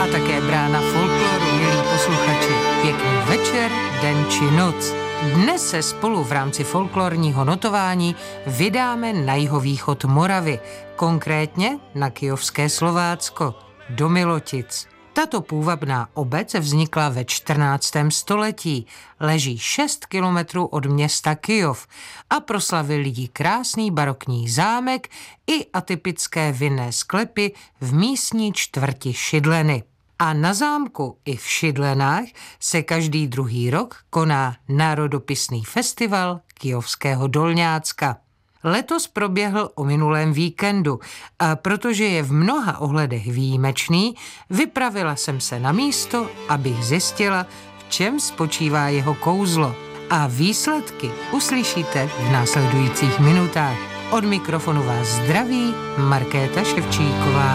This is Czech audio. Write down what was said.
a také brána folkloru, milí posluchači. Pěkný večer, den či noc. Dnes se spolu v rámci folklorního notování vydáme na jihovýchod Moravy, konkrétně na Kyjovské Slovácko, do Milotic. Tato půvabná obec vznikla ve 14. století, leží 6 kilometrů od města Kyjov a proslavil jí krásný barokní zámek i atypické vinné sklepy v místní čtvrti Šidleny. A na zámku i v Šidlenách se každý druhý rok koná národopisný festival Kyjovského Dolňácka. Letos proběhl o minulém víkendu a protože je v mnoha ohledech výjimečný, vypravila jsem se na místo, abych zjistila, v čem spočívá jeho kouzlo. A výsledky uslyšíte v následujících minutách. Od mikrofonu vás zdraví Markéta Ševčíková.